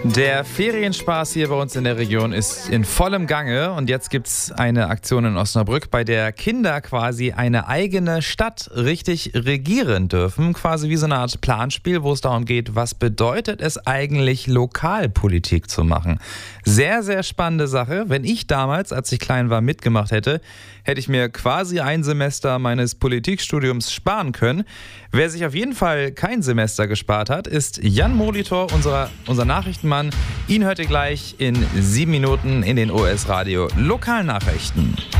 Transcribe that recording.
Der Ferienspaß hier bei uns in der Region ist in vollem Gange und jetzt gibt es eine Aktion in Osnabrück, bei der Kinder quasi eine eigene Stadt richtig regieren dürfen. Quasi wie so eine Art Planspiel, wo es darum geht, was bedeutet es eigentlich, Lokalpolitik zu machen. Sehr, sehr spannende Sache. Wenn ich damals, als ich klein war, mitgemacht hätte, hätte ich mir quasi ein Semester meines Politikstudiums sparen können. Wer sich auf jeden Fall kein Semester gespart hat, ist Jan Molitor, unser Nachrichtenmann. Ihn hört ihr gleich in 7 Minuten in den OS Radio Lokalnachrichten.